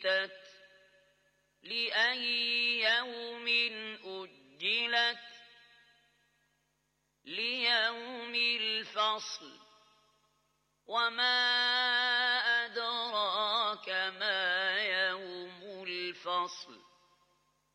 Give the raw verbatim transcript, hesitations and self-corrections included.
لأي يوم أجلت ليوم الفصل وما أدراك ما يوم الفصل